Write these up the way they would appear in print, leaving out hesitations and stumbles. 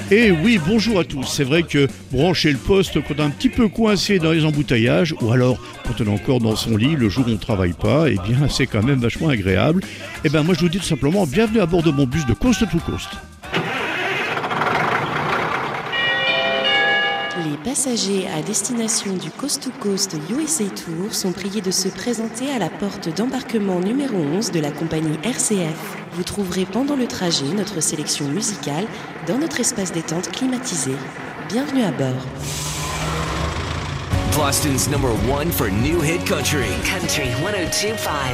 Et oui, bonjour à tous. C'est vrai que brancher le poste quand on est un petit peu coincé dans les embouteillages, ou alors quand on est encore dans son lit le jour où on ne travaille pas, eh bien c'est quand même vachement agréable. Eh bien moi je vous dis tout simplement bienvenue à bord de mon bus de Coast to Coast. Les passagers à destination du Coast to Coast USA Tour sont priés de se présenter à la porte d'embarquement numéro 11 de la compagnie RCF. Vous trouverez pendant le trajet notre sélection musicale dans notre espace détente climatisé. Bienvenue à bord. Boston's number one for new hit country. Country 102.5.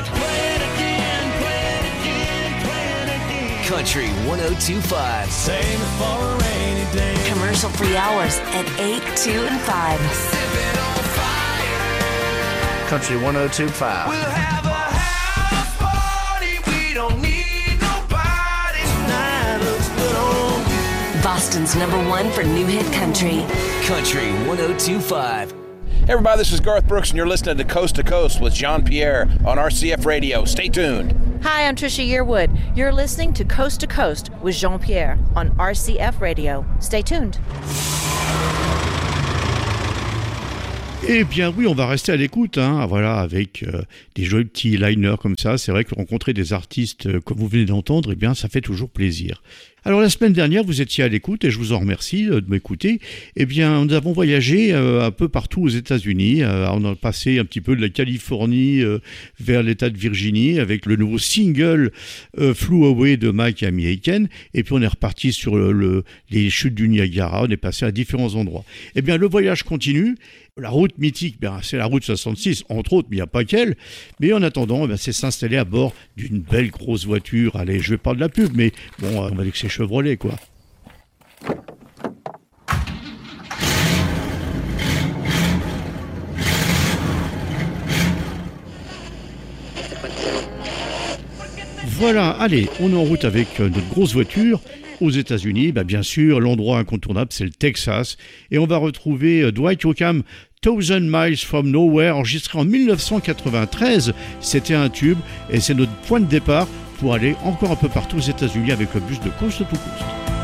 Country 102.5. Save it for a rainy day. Commercial-free hours at 8, 2, and 5. Country 102.5. We'll have a house party. We don't need nobody. Tonight looks good on you. Boston's number one for new hit country. Country 102.5. Hey everybody, this is Garth Brooks and you're listening to Coast with Jean-Pierre on RCF Radio. Stay tuned. Hi, I'm Trisha Yearwood. You're listening to Coast with Jean-Pierre on RCF Radio. Stay tuned. Eh bien oui, on va rester à l'écoute, voilà, avec des jolis petits liners comme ça. C'est vrai que rencontrer des artistes comme vous venez d'entendre, eh bien ça fait toujours plaisir. Alors la semaine dernière, vous étiez à l'écoute et je vous en remercie de m'écouter. Eh bien, nous avons voyagé un peu partout aux États-Unis. On a passé un petit peu de la Californie vers l'État de Virginie avec le nouveau single Flew Away de Mike et Amy Aiken. Et puis on est reparti sur les chutes du Niagara. On est passé à différents endroits. Eh bien, le voyage continue. La route mythique, c'est la route 66, entre autres, mais il n'y a pas qu'elle. Mais en attendant, c'est s'installer à bord d'une belle grosse voiture. Allez, je vais pas de la pub, mais bon, on va dire que c'est Chevrolet, quoi. Voilà, allez, on est en route avec notre grosse voiture. Aux États-Unis, bien sûr, l'endroit incontournable, c'est le Texas. Et on va retrouver Dwight Yoakam, 1000 Miles from Nowhere, enregistré en 1993. C'était un tube et c'est notre point de départ pour aller encore un peu partout aux États-Unis avec le bus de Coast to Coast.